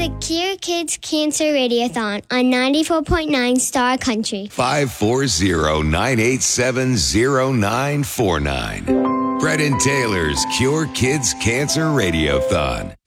the Cure Kids Cancer Radiothon on 94.9 Star Country. 540-987-0949. Brett and Taylor's Cure Kids Cancer Radiothon.